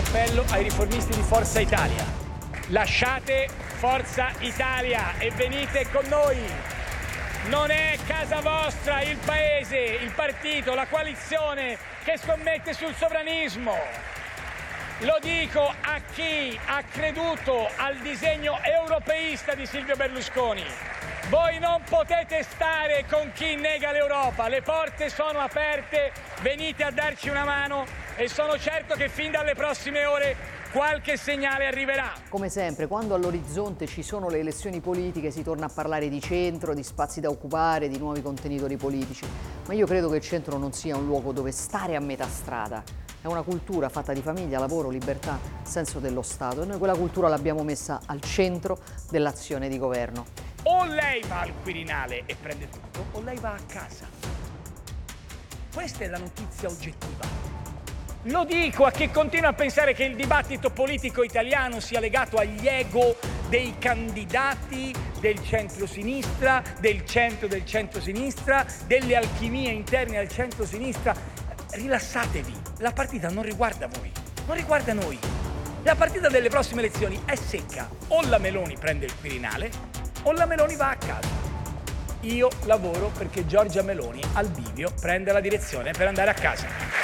appello ai riformisti di Forza Italia. Lasciate Forza Italia e venite con noi. Non è casa vostra il paese, il partito, la coalizione che scommette sul sovranismo. Lo dico a chi ha creduto al disegno europeista di Silvio Berlusconi. Voi non potete stare con chi nega l'Europa, le porte sono aperte, venite a darci una mano e sono certo che fin dalle prossime ore qualche segnale arriverà. Come sempre, quando all'orizzonte ci sono le elezioni politiche si torna a parlare di centro, di spazi da occupare, di nuovi contenitori politici. Ma io credo che il centro non sia un luogo dove stare a metà strada. È una cultura fatta di famiglia, lavoro, libertà, senso dello Stato. E noi quella cultura l'abbiamo messa al centro dell'azione di governo. O lei va al Quirinale e prende tutto, o lei va a casa. Questa è la notizia oggettiva. Lo dico a chi continua a pensare che il dibattito politico italiano sia legato agli ego dei candidati del centro-sinistra, del centro-sinistra, delle alchimie interne al centro-sinistra. Rilassatevi, la partita non riguarda voi, non riguarda noi. La partita delle prossime elezioni è secca. O la Meloni prende il Quirinale o la Meloni va a casa. Io lavoro perché Giorgia Meloni al bivio prenda la direzione per andare a casa.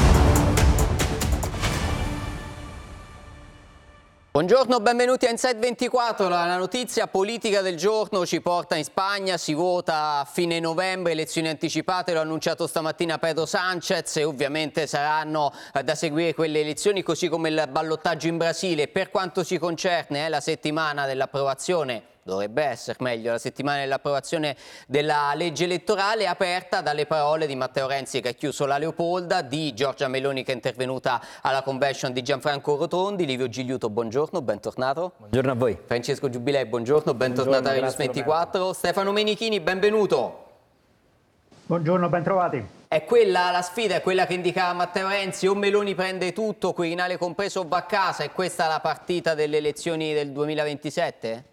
Buongiorno, benvenuti a Inside 24. La notizia politica del giorno ci porta in Spagna, si vota a fine novembre, elezioni anticipate, l'ha annunciato stamattina Pedro Sánchez e ovviamente saranno da seguire quelle elezioni, così come il ballottaggio in Brasile. Per quanto ci concerne la settimana dell'approvazione, dovrebbe essere meglio, la settimana dell'approvazione della legge elettorale, aperta dalle parole di Matteo Renzi che ha chiuso la Leopolda, di Giorgia Meloni che è intervenuta alla convention di Gianfranco Rotondi. Livio Gigliuto, buongiorno, bentornato. Buongiorno a voi. Francesco Giubilei, buongiorno, bentornato a News 24. Stefano Menichini, benvenuto. Buongiorno, bentrovati. È quella la sfida, è quella che indicava Matteo Renzi, o Meloni prende tutto, Quirinale compreso, o va a casa? È questa la partita delle elezioni del 2027?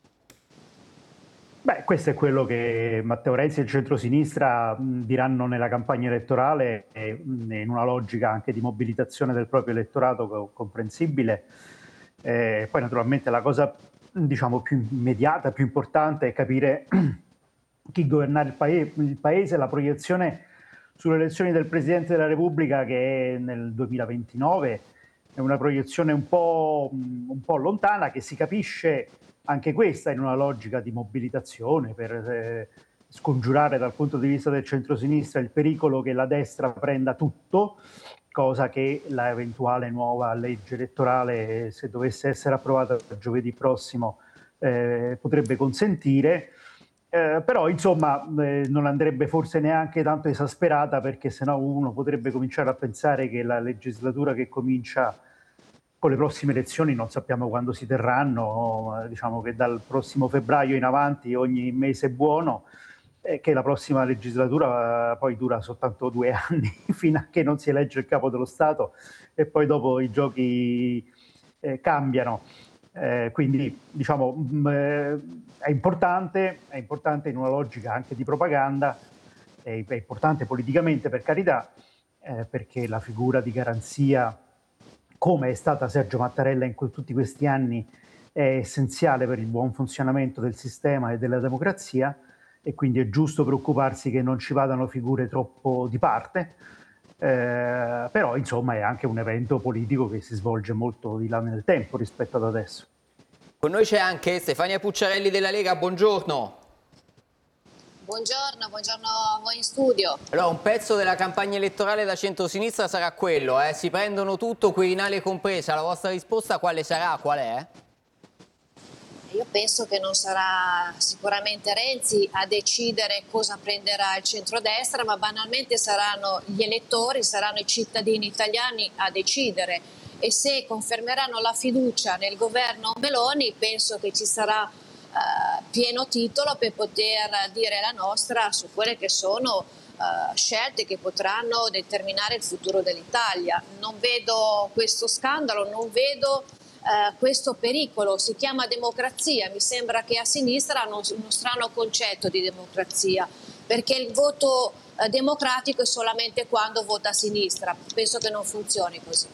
Beh, questo è quello che Matteo Renzi e il centrosinistra diranno nella campagna elettorale, in una logica anche di mobilitazione del proprio elettorato comprensibile. Poi naturalmente la cosa, diciamo, più immediata, più importante è capire chi governare il paese, la proiezione sulle elezioni del Presidente della Repubblica, che è nel 2029, è una proiezione un po' lontana, che si capisce anche questa in una logica di mobilitazione per scongiurare dal punto di vista del centrosinistra il pericolo che la destra prenda tutto, cosa che la eventuale nuova legge elettorale, se dovesse essere approvata giovedì prossimo, potrebbe consentire. Però insomma non andrebbe forse neanche tanto esasperata, perché sennò uno potrebbe cominciare a pensare che la legislatura che comincia con le prossime elezioni, non sappiamo quando si terranno, diciamo che dal prossimo febbraio in avanti ogni mese è buono, che la prossima legislatura poi dura soltanto 2 anni fino a che non si elegge il capo dello Stato e poi dopo i giochi cambiano. Quindi diciamo è importante in una logica anche di propaganda, è importante politicamente, per carità, perché la figura di garanzia, come è stata Sergio Mattarella in tutti questi anni, è essenziale per il buon funzionamento del sistema e della democrazia, e quindi è giusto preoccuparsi che non ci vadano figure troppo di parte, però insomma è anche un evento politico che si svolge molto di là nel tempo rispetto ad adesso. Con noi c'è anche Stefania Pucciarelli della Lega, buongiorno. Buongiorno a voi in studio. Allora, un pezzo della campagna elettorale da centrosinistra sarà quello, si prendono tutto, Quirinale compresa. La vostra risposta quale sarà? Qual è? Io penso che non sarà sicuramente Renzi a decidere cosa prenderà il centrodestra, ma banalmente saranno gli elettori, saranno i cittadini italiani a decidere. E se confermeranno la fiducia nel governo Meloni, penso che ci sarà pieno titolo per poter dire la nostra su quelle che sono scelte che potranno determinare il futuro dell'Italia. Non vedo questo scandalo, non vedo questo pericolo. Si chiama democrazia, mi sembra che a sinistra hanno uno strano concetto di democrazia, perché il voto democratico è solamente quando vota a sinistra. Penso che non funzioni così.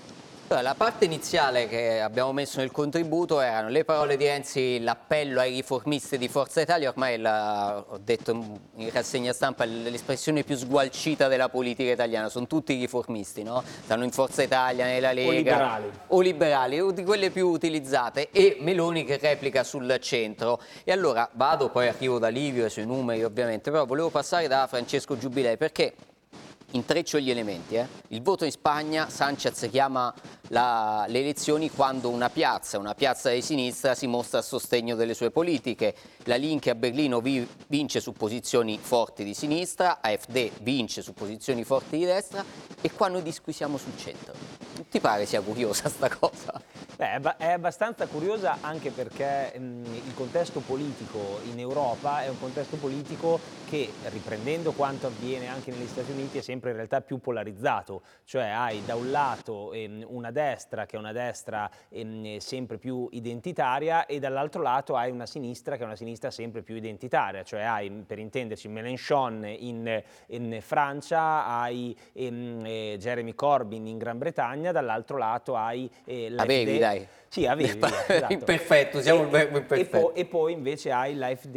La parte iniziale che abbiamo messo nel contributo erano le parole di Renzi, l'appello ai riformisti di Forza Italia. Ormai ho detto in rassegna stampa, l'espressione più sgualcita della politica italiana, sono tutti riformisti, no? Stanno in Forza Italia, nella Lega o liberali, o di quelle più utilizzate, e Meloni che replica sul centro. E allora poi arrivo da Livio e sui numeri ovviamente, però volevo passare da Francesco Giubilei perché intreccio gli elementi. Il voto in Spagna, Sánchez chiama le elezioni quando una piazza di sinistra si mostra a sostegno delle sue politiche. La Link a Berlino vince su posizioni forti di sinistra, AfD vince su posizioni forti di destra, e qua noi disquisiamo sul centro. Non ti pare sia curiosa sta cosa? Beh, è abbastanza curiosa anche perché il contesto politico in Europa è un contesto politico che, riprendendo quanto avviene anche negli Stati Uniti, è sempre in realtà più polarizzato, cioè hai da un lato una destra che è una destra sempre più identitaria, e dall'altro lato hai una sinistra che è una sinistra sempre più identitaria, cioè hai, per intenderci, Mélenchon in Francia, hai Jeremy Corbyn in Gran Bretagna, dall'altro lato hai l'AfD. Sì, avevi, esatto. Imperfetto, siamo il verbo imperfetto. E poi invece hai l'AfD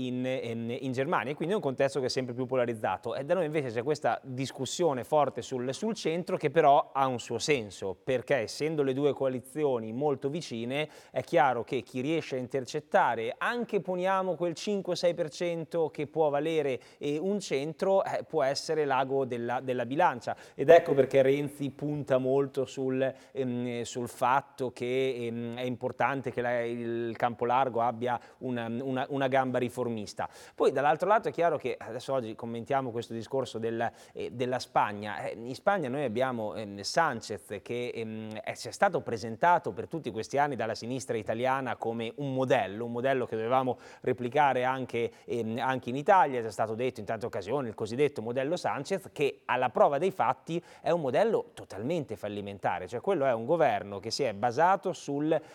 in Germania, quindi è un contesto che è sempre più polarizzato. E da noi invece c'è questa discussione forte sul centro, che però ha un suo senso, perché essendo le due coalizioni molto vicine, è chiaro che chi riesce a intercettare, anche poniamo quel 5-6% che può valere un centro, può essere l'ago della bilancia. Ed ecco perché Renzi punta molto sul fatto che è importante che il campo largo abbia una gamba riformista. Poi dall'altro lato è chiaro che adesso oggi commentiamo questo discorso della Spagna. In Spagna noi abbiamo Sánchez che è stato presentato per tutti questi anni dalla sinistra italiana come un modello che dovevamo replicare anche in Italia. È stato detto in tante occasioni il cosiddetto modello Sánchez, che alla prova dei fatti è un modello totalmente fallimentare, cioè quello è un governo che si è basato sul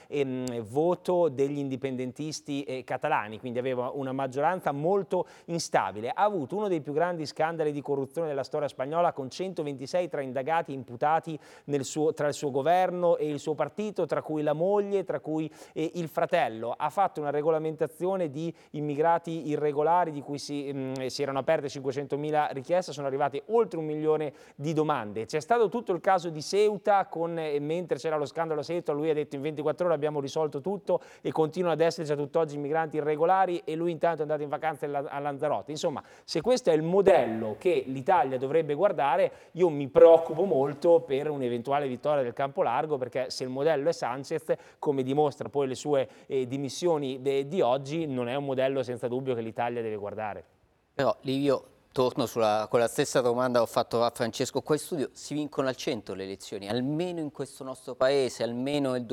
voto degli indipendentisti catalani, quindi aveva una maggioranza molto instabile. Ha avuto uno dei più grandi scandali di corruzione della storia spagnola, con 126 tra indagati imputati tra il suo governo e il suo partito, tra cui la moglie, tra cui il fratello. Ha fatto una regolamentazione di immigrati irregolari di cui si erano aperte 500.000 richieste, sono arrivate oltre 1 milione di domande. C'è stato tutto il caso di Ceuta, mentre c'era lo scandalo Ceuta lui ha detto in 24 ore abbiamo risolto tutto, e continuano ad esserci a tutt'oggi immigranti irregolari, e lui intanto è andato in vacanza a Lanzarote. Insomma, se questo è il modello che l'Italia dovrebbe guardare, io mi preoccupo molto per un'eventuale vittoria del campo largo, perché se il modello è Sánchez, come dimostra poi le sue dimissioni di oggi, non è un modello senza dubbio che l'Italia deve guardare. Però Livio, torno con la stessa domanda che ho fatto a Francesco qua in studio: si vincono al centro le elezioni, almeno in questo nostro paese, almeno nel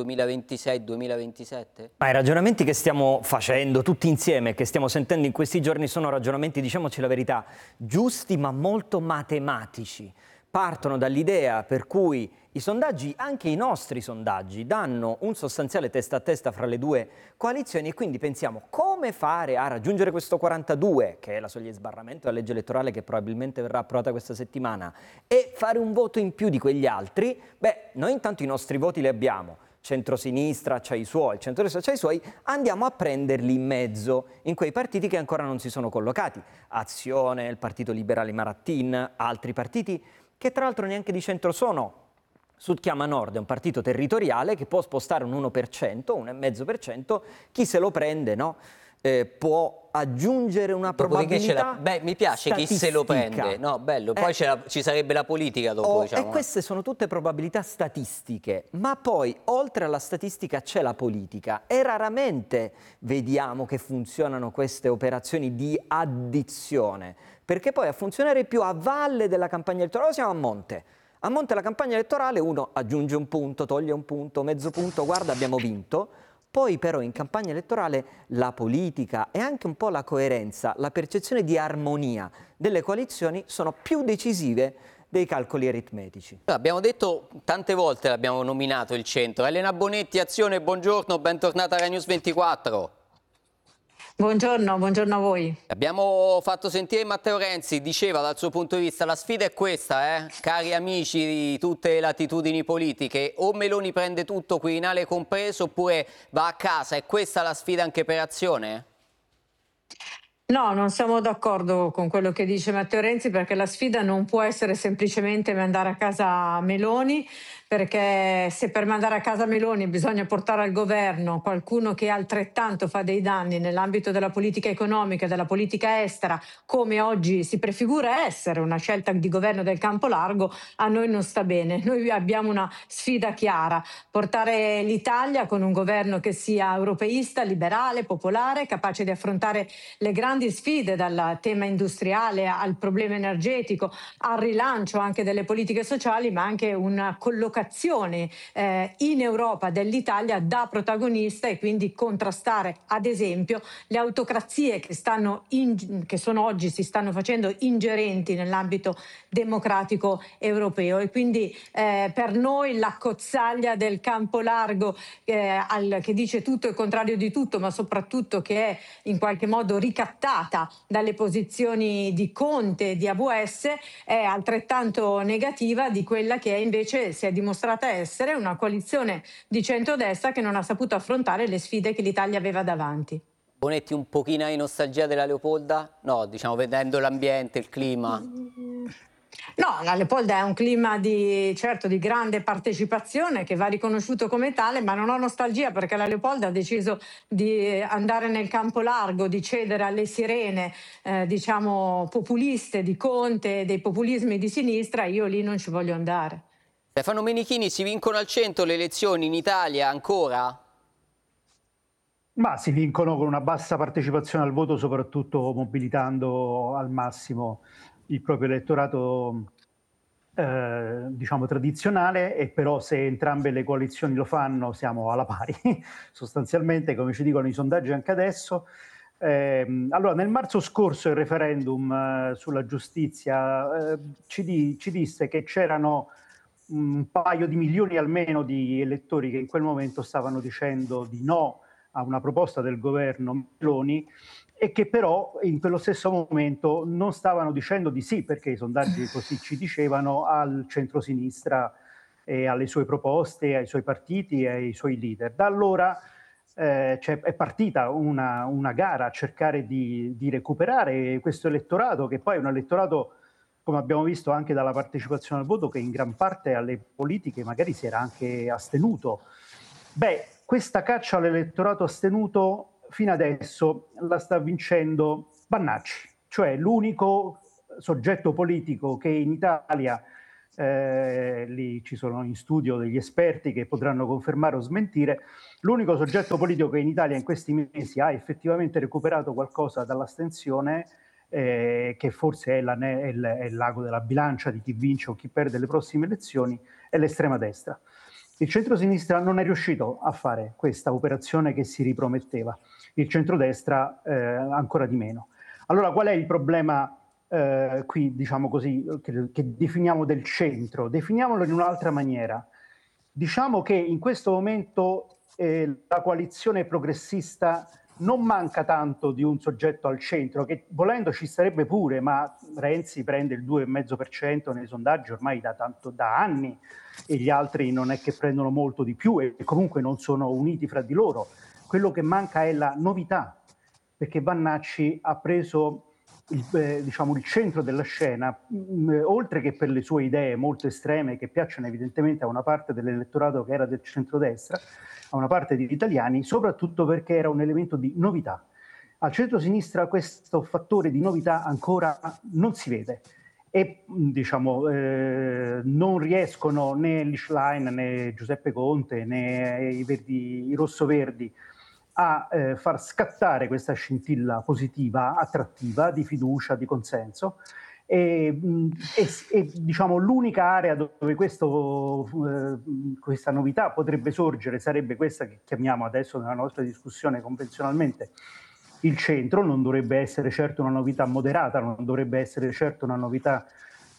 2026-2027? Ma i ragionamenti che stiamo facendo tutti insieme, che stiamo sentendo in questi giorni, sono ragionamenti, diciamoci la verità, giusti ma molto matematici. Partono dall'idea per cui i sondaggi, anche i nostri sondaggi, danno un sostanziale testa a testa fra le due coalizioni, e quindi pensiamo come fare a raggiungere questo 42, che è la soglia di sbarramento della legge elettorale che probabilmente verrà approvata questa settimana, e fare un voto in più di quegli altri. Beh, noi intanto i nostri voti li abbiamo. Centrosinistra c'ha i suoi, centrodestra c'ha i suoi, andiamo a prenderli in mezzo, in quei partiti che ancora non si sono collocati. Azione, il Partito Liberale Marattin, altri partiti che tra l'altro neanche di centro sono. Sud Chiama Nord è un partito territoriale che può spostare un 1%, 1,5%, chi se lo prende, no? Può aggiungere una probabilità. Mi piace statistica. Chi se lo prende, no, bello. Poi ci sarebbe la politica dopo, diciamo. E queste sono tutte probabilità statistiche, ma poi oltre alla statistica c'è la politica, e raramente vediamo che funzionano queste operazioni di addizione, perché poi a funzionare più a valle della campagna elettorale siamo a monte. A monte la campagna elettorale uno aggiunge un punto, toglie un punto, mezzo punto, guarda abbiamo vinto. Poi però in campagna elettorale la politica e anche un po' la coerenza, la percezione di armonia delle coalizioni sono più decisive dei calcoli aritmetici. Abbiamo detto tante volte, l'abbiamo nominato il centro. Elena Bonetti, Azione, buongiorno, bentornata a Rai News 24. Buongiorno a voi. Abbiamo fatto sentire Matteo Renzi, diceva dal suo punto di vista la sfida è questa, cari amici di tutte le latitudini politiche, o Meloni prende tutto, Quirinale compreso, oppure va a casa, è questa la sfida anche per Azione? No, non siamo d'accordo con quello che dice Matteo Renzi, perché la sfida non può essere semplicemente mandare a casa Meloni, perché se per mandare a casa Meloni bisogna portare al governo qualcuno che altrettanto fa dei danni nell'ambito della politica economica e della politica estera, come oggi si prefigura essere una scelta di governo del campo largo, a noi non sta bene. Noi abbiamo una sfida chiara: portare l'Italia con un governo che sia europeista, liberale, popolare, capace di affrontare le grandi sfide, dal tema industriale al problema energetico, al rilancio anche delle politiche sociali, ma anche una collocazione in Europa dell'Italia da protagonista, e quindi contrastare ad esempio le autocrazie che oggi si stanno facendo ingerenti nell'ambito democratico europeo. E quindi per noi l'accozzaglia del campo largo che dice tutto e il contrario di tutto, ma soprattutto che è in qualche modo ricattata dalle posizioni di Conte e di AVS, è altrettanto negativa di quella che invece si è dimostrata essere una coalizione di centrodestra che non ha saputo affrontare le sfide che l'Italia aveva davanti. Bonetti, un pochino di nostalgia della Leopolda? No, diciamo vedendo l'ambiente, il clima. No, la Leopolda è un clima certo di grande partecipazione che va riconosciuto come tale, ma non ho nostalgia, perché la Leopolda ha deciso di andare nel campo largo, di cedere alle sirene populiste di Conte, dei populismi di sinistra. Io lì non ci voglio andare. Stefano Menichini, si vincono al centro le elezioni in Italia ancora? Ma si vincono con una bassa partecipazione al voto, soprattutto mobilitando al massimo il proprio elettorato tradizionale, e però se entrambe le coalizioni lo fanno siamo alla pari sostanzialmente, come ci dicono i sondaggi anche adesso. Allora, nel marzo scorso il referendum sulla giustizia ci disse che c'erano un paio di milioni almeno di elettori che in quel momento stavano dicendo di no a una proposta del governo Meloni, e che però in quello stesso momento non stavano dicendo di sì, perché i sondaggi così ci dicevano, al centrosinistra e alle sue proposte, ai suoi partiti e ai suoi leader. Da allora è partita una gara a cercare di recuperare questo elettorato, che poi è un elettorato, come abbiamo visto anche dalla partecipazione al voto, che in gran parte alle politiche magari si era anche astenuto. Questa caccia all'elettorato astenuto fino adesso la sta vincendo Bannacci, cioè l'unico soggetto politico che in Italia, lì ci sono in studio degli esperti che potranno confermare o smentire, l'unico soggetto politico che in Italia in questi mesi ha effettivamente recuperato qualcosa dall'astensione, che forse è il l'ago della bilancia di chi vince o chi perde le prossime elezioni, è l'estrema destra. Il centrosinistra non è riuscito a fare questa operazione che si riprometteva, il centrodestra ancora di meno. Allora, qual è il problema qui, diciamo così, che definiamo del centro? Definiamolo in un'altra maniera. Diciamo che in questo momento la coalizione progressista non manca tanto di un soggetto al centro, che volendo ci sarebbe pure, ma Renzi prende il 2,5% nei sondaggi ormai da anni, e gli altri non è che prendono molto di più e comunque non sono uniti fra di loro. Quello che manca è la novità, perché Bannacci ha preso il centro della scena, oltre che per le sue idee molto estreme che piacciono evidentemente a una parte dell'elettorato che era del centrodestra, a una parte degli italiani, soprattutto perché era un elemento di novità. Al centro-sinistra questo fattore di novità ancora non si vede, e non riescono né Lischlein né Giuseppe Conte né i rossoverdi a far scattare questa scintilla positiva, attrattiva, di fiducia, di consenso. E l'unica area dove questa novità potrebbe sorgere sarebbe questa che chiamiamo adesso nella nostra discussione convenzionalmente il centro. Non dovrebbe essere certo una novità moderata, non dovrebbe essere certo una novità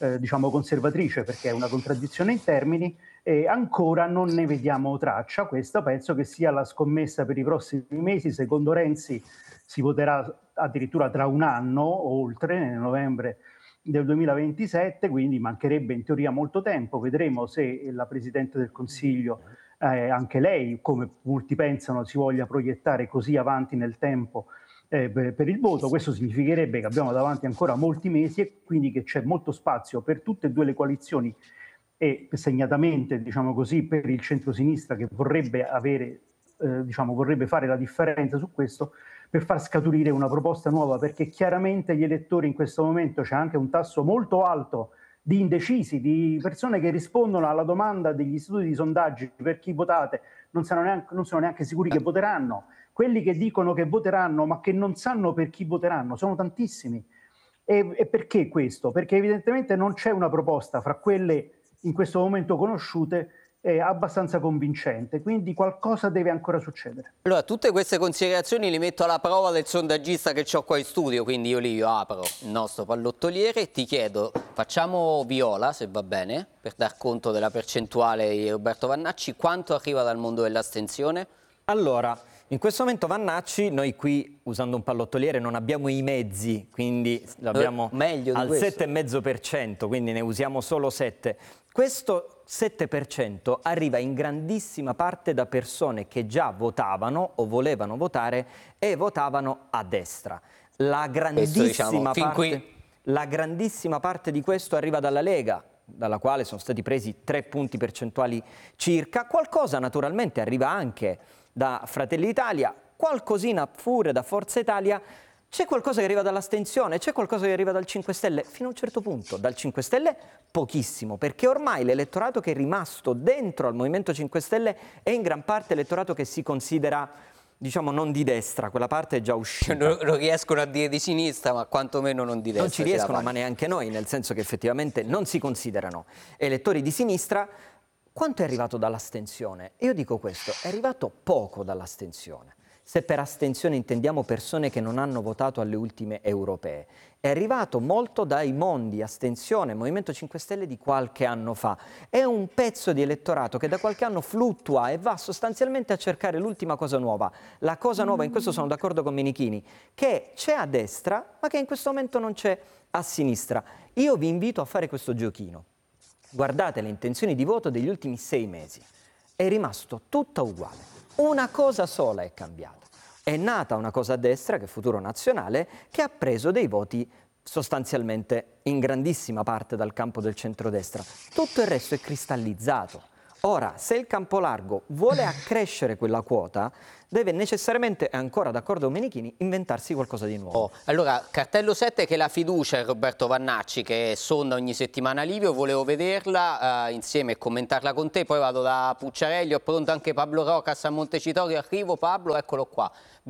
diciamo conservatrice, perché è una contraddizione in termini, e ancora non ne vediamo traccia. Questa penso che sia la scommessa per i prossimi mesi. Secondo Renzi si voterà addirittura tra un anno o oltre, nel novembre del 2027, quindi mancherebbe in teoria molto tempo. Vedremo se la Presidente del Consiglio, anche lei, come molti pensano, si voglia proiettare così avanti nel tempo per il voto. Questo significherebbe che abbiamo davanti ancora molti mesi e quindi che c'è molto spazio per tutte e due le coalizioni e segnatamente, diciamo così, per il centrosinistra, che vorrebbe avere, vorrebbe fare la differenza su questo, per far scaturire una proposta nuova, perché chiaramente gli elettori in questo momento c'è anche un tasso molto alto di indecisi, di persone che rispondono alla domanda degli istituti di sondaggi per chi votate, non sono neanche sicuri che voteranno. Quelli che dicono che voteranno ma che non sanno per chi voteranno sono tantissimi. E perché questo? Perché evidentemente non c'è una proposta fra quelle in questo momento conosciute abbastanza convincente, quindi qualcosa deve ancora succedere. Allora, tutte queste considerazioni le metto alla prova del sondaggista che ho qua in studio, quindi io Livio apro il nostro pallottoliere e ti chiedo, facciamo viola se va bene, per dar conto della percentuale di Roberto Vannacci, quanto arriva dal mondo dell'astensione? Allora, in questo momento Vannacci, noi qui usando un pallottoliere non abbiamo i mezzi, quindi l'abbiamo al 7,5%, quindi ne usiamo solo 7. Questo 7% arriva in grandissima parte da persone che già votavano o volevano votare e votavano a destra. La grandissima parte di questo arriva dalla Lega, dalla quale sono stati presi 3 punti percentuali circa. Qualcosa naturalmente arriva anche da Fratelli d'Italia, qualcosina pure da Forza Italia. C'è qualcosa che arriva dall'astensione, c'è qualcosa che arriva dal 5 Stelle, fino a un certo punto. Dal 5 Stelle pochissimo, perché ormai l'elettorato che è rimasto dentro al Movimento 5 Stelle è in gran parte elettorato che si considera, diciamo, non di destra, quella parte è già uscita. Lo riescono a dire di sinistra, ma quantomeno non di destra. Non ci riescono, ma neanche noi, nel senso che effettivamente non si considerano elettori di sinistra. Quanto è arrivato dall'astensione? Io dico questo, è arrivato poco dall'astensione. Se per astensione intendiamo persone che non hanno votato alle ultime europee, è arrivato molto dai mondi astensione, Movimento 5 Stelle di qualche anno fa. È un pezzo di elettorato che da qualche anno fluttua e va sostanzialmente a cercare l'ultima cosa nuova. La cosa nuova, in questo sono d'accordo con Menichini, che c'è a destra ma che in questo momento non c'è a sinistra. Io vi invito a fare questo giochino. Guardate le intenzioni di voto degli ultimi 6 mesi. È rimasto tutta uguale. Una cosa sola è cambiata. È nata una cosa a destra, che è Futuro Nazionale, che ha preso dei voti sostanzialmente in grandissima parte dal campo del centrodestra. Tutto il resto è cristallizzato. Ora, se il campo largo vuole accrescere quella quota, deve necessariamente, ancora d'accordo con Menichini, inventarsi qualcosa di nuovo. Allora, cartello 7 che la fiducia è Roberto Vannacci, che sonda ogni settimana Livio, volevo vederla insieme e commentarla con te, poi vado da Pucciarelli, ho pronto anche Pablo Rocas a Montecitorio, arrivo Pablo, eccolo qua,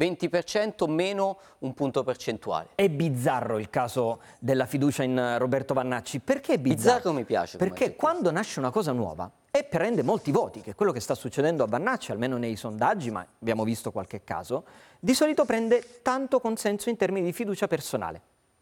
20% meno un punto percentuale. È bizzarro il caso della fiducia in Roberto Vannacci. Perché è bizzarro? Bizzarro mi piace. Perché quando nasce una cosa nuova e prende molti voti, che è quello che sta succedendo a Vannacci, almeno nei sondaggi, ma abbiamo visto qualche caso, di solito prende tanto consenso in termini di fiducia personale.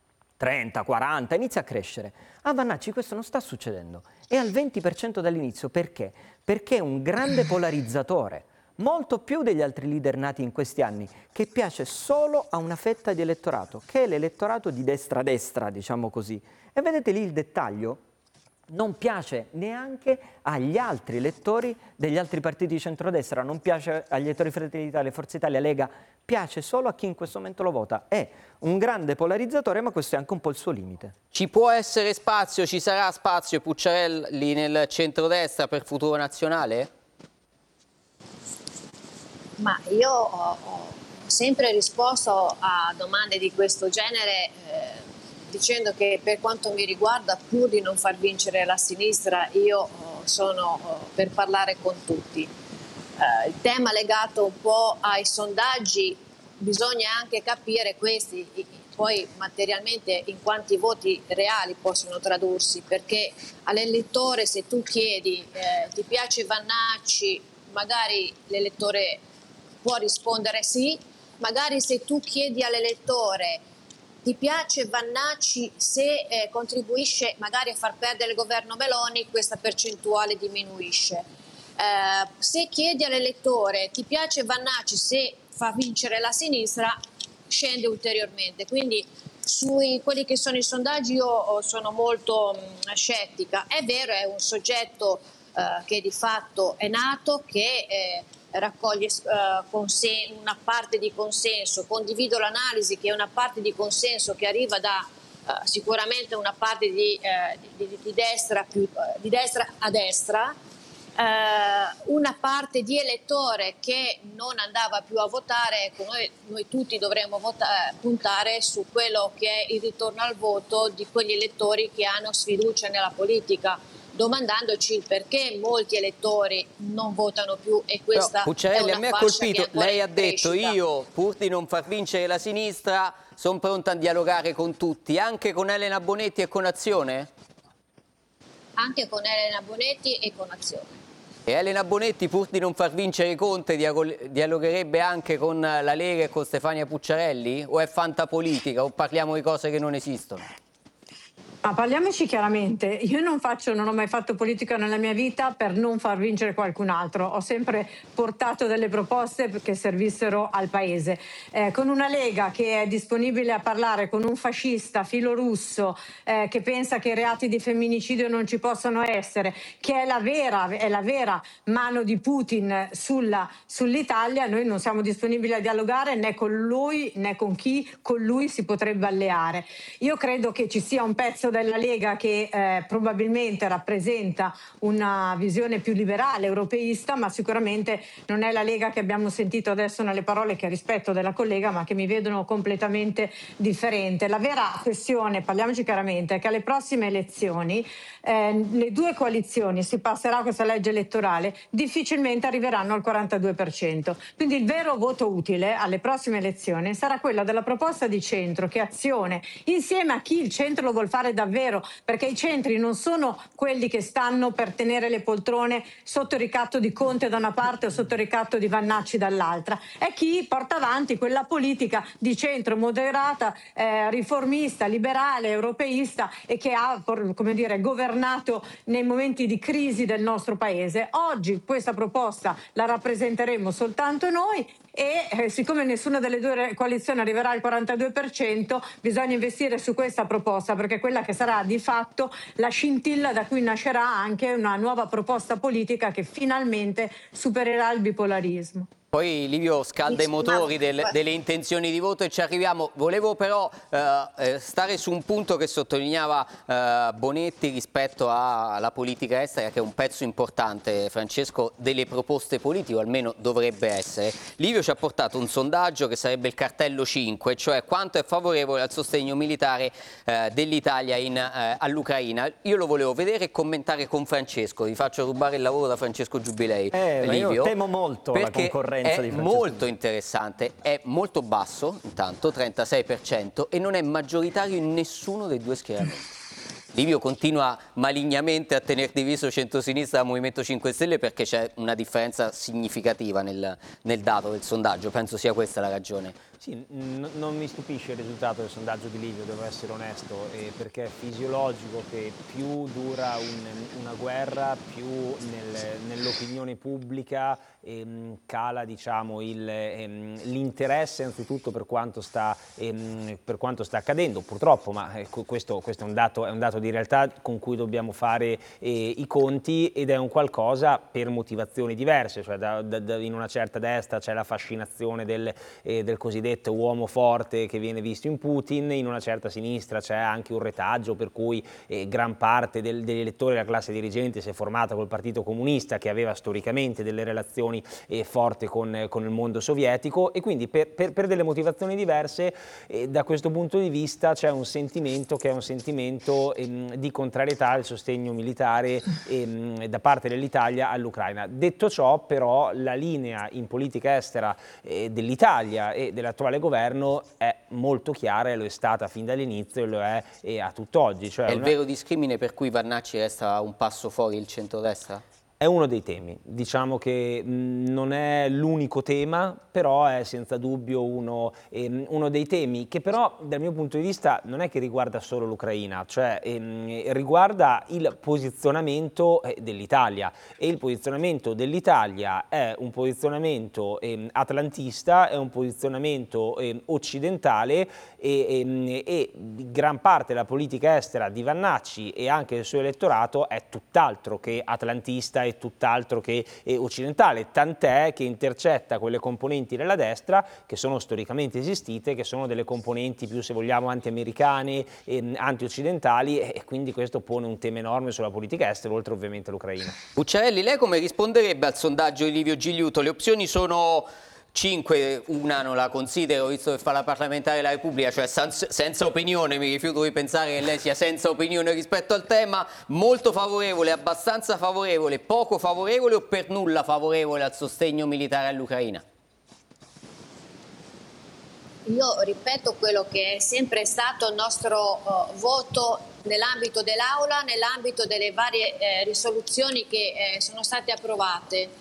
30, 40, inizia a crescere. A Vannacci questo non sta succedendo. È al 20% dall'inizio. Perché? Perché è un grande polarizzatore, molto più degli altri leader nati in questi anni, che piace solo a una fetta di elettorato, che è l'elettorato di destra-destra, diciamo così. E vedete lì il dettaglio? Non piace neanche agli altri elettori degli altri partiti di centrodestra, non piace agli elettori Fratelli d'Italia, Forza Italia, Lega, piace solo a chi in questo momento lo vota. È un grande polarizzatore, ma questo è anche un po' il suo limite. Ci può essere spazio, ci sarà spazio, Pucciarelli, nel centrodestra per Futuro Nazionale? Ma io ho sempre risposto a domande di questo genere dicendo che per quanto mi riguarda, pur di non far vincere la sinistra, io sono per parlare con tutti. Il tema legato un po' ai sondaggi, bisogna anche capire questi, poi materialmente in quanti voti reali possono tradursi, perché all'elettore se tu chiedi ti piace Vannacci, magari l'elettore può rispondere sì, magari se tu chiedi all'elettore ti piace Vannacci, se contribuisce magari a far perdere il governo Meloni, questa percentuale diminuisce. Se chiedi all'elettore ti piace Vannacci, se fa vincere la sinistra, scende ulteriormente. Quindi quelli che sono i sondaggi io sono molto scettica. È vero, è un soggetto che di fatto è nato, che raccoglie una parte di consenso, condivido l'analisi che è una parte di consenso che arriva da sicuramente una parte di destra, di destra a destra, una parte di elettore che non andava più a votare. Ecco, noi tutti dovremmo puntare su quello che è il ritorno al voto di quegli elettori che hanno sfiducia nella politica, domandandoci il perché molti elettori non votano più, e questa Però, Pucciarelli, è a una me ha fascia colpito, che ancora lei è ha in detto crescita. io, pur di non far vincere la sinistra, sono pronta a dialogare con tutti, anche con Elena Bonetti e con Azione? Anche con Elena Bonetti e con Azione. E Elena Bonetti, pur di non far vincere Conte, dialogherebbe anche con la Lega e con Stefania Pucciarelli? O è fantapolitica? O parliamo di cose che non esistono? Ma parliamoci chiaramente, io non ho mai fatto politica nella mia vita per non far vincere qualcun altro, ho sempre portato delle proposte che servissero al paese. Con una Lega che è disponibile a parlare con un fascista filorusso che pensa che i reati di femminicidio non ci possano essere, che è la vera mano di Putin sull'Italia, noi non siamo disponibili a dialogare né con lui né con chi con lui si potrebbe alleare. Io credo che ci sia un pezzo della Lega che probabilmente rappresenta una visione più liberale, europeista, ma sicuramente non è la Lega che abbiamo sentito adesso nelle parole, che rispetto della collega, ma che mi vedono completamente differente. La vera questione, parliamoci chiaramente, è che alle prossime elezioni le due coalizioni, si passerà questa legge elettorale, difficilmente arriveranno al 42%. Quindi il vero voto utile alle prossime elezioni sarà quella della proposta di centro che Azione, insieme a chi il centro lo vuol fare davvero, perché i centri non sono quelli che stanno per tenere le poltrone sotto il ricatto di Conte da una parte o sotto il ricatto di Vannacci dall'altra, è chi porta avanti quella politica di centro moderata, riformista, liberale, europeista, e che ha, come dire, governato nei momenti di crisi del nostro paese. Oggi questa proposta la rappresenteremo soltanto noi e siccome nessuna delle due coalizioni arriverà al 42%, bisogna investire su questa proposta, perché è quella che sarà di fatto la scintilla da cui nascerà anche una nuova proposta politica che finalmente supererà il bipolarismo. Poi Livio scalda i motori delle intenzioni di voto e ci arriviamo. Volevo però stare su un punto che sottolineava Bonetti rispetto alla politica estera, che è un pezzo importante, Francesco, delle proposte politiche, o almeno dovrebbe essere. Livio ci ha portato un sondaggio che sarebbe il cartello 5, cioè quanto è favorevole al sostegno militare dell'Italia all'Ucraina. Io lo volevo vedere e commentare con Francesco. Vi faccio rubare il lavoro da Francesco Giubilei. Livio, io temo molto la concorrenza. È molto interessante, è molto basso, intanto 36%, e non è maggioritario in nessuno dei due schieramenti. Livio continua malignamente a tenere diviso centrosinistra dal Movimento 5 Stelle perché c'è una differenza significativa nel dato del sondaggio, penso sia questa la ragione. Sì, non mi stupisce il risultato del sondaggio di Livio, devo essere onesto, perché è fisiologico che più dura una guerra, più nell'opinione pubblica cala, diciamo, l'interesse anzitutto per quanto sta accadendo, purtroppo, ma questo è un dato di realtà con cui dobbiamo fare i conti, ed è un qualcosa per motivazioni diverse, cioè in una certa destra c'è la fascinazione del cosiddetto uomo forte che viene visto in Putin, in una certa sinistra c'è anche un retaggio per cui gran parte degli elettori della classe dirigente si è formata col Partito Comunista, che aveva storicamente delle relazioni forti con il mondo sovietico, e quindi per delle motivazioni diverse da questo punto di vista c'è un sentimento che è un sentimento di contrarietà al sostegno militare da parte dell'Italia all'Ucraina. Detto ciò, però, la linea in politica estera dell'Italia e dell'attuale governo è molto chiara, e lo è stata fin dall'inizio e lo è a tutt'oggi. Cioè è il vero discrimine per cui Vannacci resta un passo fuori il centrodestra? È uno dei temi, diciamo che non è l'unico tema, però è senza dubbio uno dei temi che però dal mio punto di vista non è che riguarda solo l'Ucraina, cioè riguarda il posizionamento dell'Italia, e il posizionamento dell'Italia è un posizionamento atlantista, è un posizionamento occidentale e gran parte della politica estera di Vannacci e anche del suo elettorato è tutt'altro che atlantista, tutt'altro che occidentale, tant'è che intercetta quelle componenti della destra che sono storicamente esistite, che sono delle componenti più, se vogliamo, anti-americane, anti-occidentali, e quindi questo pone un tema enorme sulla politica estera, oltre ovviamente all'Ucraina. Pucciarelli, lei come risponderebbe al sondaggio di Livio Gigliuto? Le opzioni sono 5, una non la considero, visto che fa la parlamentare della Repubblica, cioè senza opinione, mi rifiuto di pensare che lei sia senza opinione rispetto al tema, molto favorevole, abbastanza favorevole, poco favorevole o per nulla favorevole al sostegno militare all'Ucraina? Io ripeto quello che è sempre stato il nostro voto nell'ambito dell'Aula, nell'ambito delle varie risoluzioni che sono state approvate.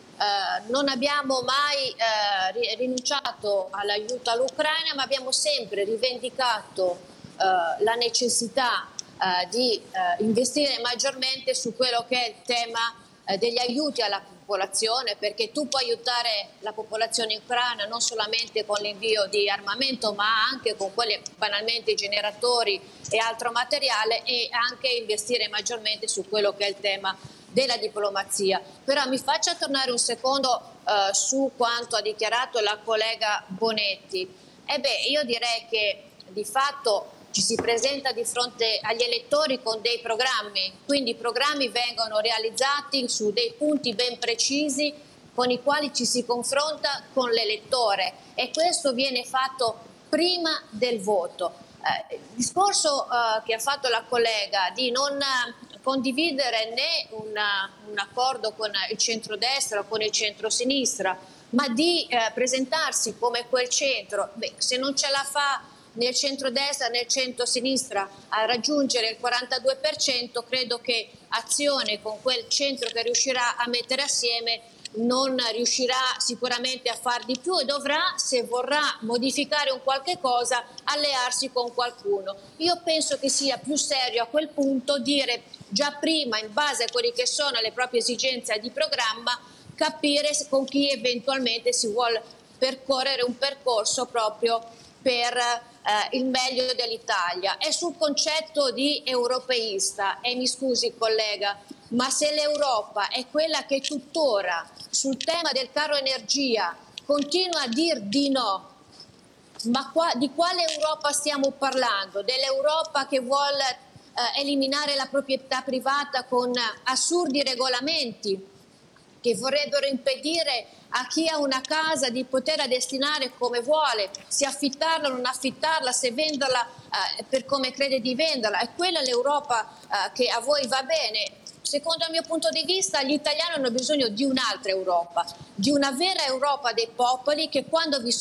Non abbiamo mai rinunciato all'aiuto all'Ucraina, ma abbiamo sempre rivendicato la necessità di investire maggiormente su quello che è il tema degli aiuti alla popolazione, perché tu puoi aiutare la popolazione ucraina non solamente con l'invio di armamento, ma anche con quelli banalmente generatori e altro materiale, e anche investire maggiormente su quello che è il tema della diplomazia. Però mi faccia tornare un secondo su quanto ha dichiarato la collega Bonetti. Io direi che di fatto ci si presenta di fronte agli elettori con dei programmi, quindi i programmi vengono realizzati su dei punti ben precisi con i quali ci si confronta con l'elettore, e questo viene fatto prima del voto. Il discorso che ha fatto la collega di non condividere né un accordo con il centrodestra o con il centrosinistra, ma di presentarsi come quel centro, se non ce la fa nel centrodestra, nel centrosinistra a raggiungere il 42%, credo che Azione, con quel centro che riuscirà a mettere assieme, non riuscirà sicuramente a far di più e dovrà, se vorrà modificare un qualche cosa, allearsi con qualcuno. Io penso che sia più serio a quel punto dire già prima, in base a quelle che sono le proprie esigenze di programma, capire con chi eventualmente si vuole percorrere un percorso proprio per il meglio dell'Italia. E sul concetto di europeista, e mi scusi collega, ma se l'Europa è quella che tuttora sul tema del caro energia continua a dir di no, ma di quale Europa stiamo parlando? Dell'Europa che vuole eliminare la proprietà privata con assurdi regolamenti che vorrebbero impedire a chi ha una casa di poterla destinare come vuole, se affittarla o non affittarla, se venderla per come crede di venderla? È quella l'Europa che a voi va bene? Secondo il mio punto di vista, gli italiani hanno bisogno di un'altra Europa, di una vera Europa dei popoli che quando vi